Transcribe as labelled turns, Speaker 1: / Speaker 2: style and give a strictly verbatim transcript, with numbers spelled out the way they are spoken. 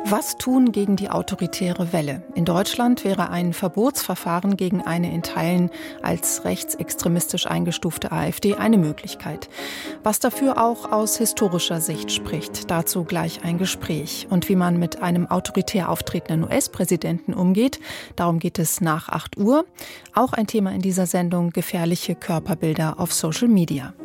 Speaker 1: Was tun gegen die autoritäre Welle? In Deutschland wäre ein Verbotsverfahren gegen eine in Teilen als rechtsextremistisch eingestufte AfD eine Möglichkeit. Was dafür auch aus historischer Sicht spricht, dazu gleich ein Gespräch. Und wie man mit einem autoritär auftretenden U S-Präsidenten umgeht, darum geht es nach acht Uhr. Auch ein Thema in dieser Sendung: gefährliche Körperbilder auf Social Media.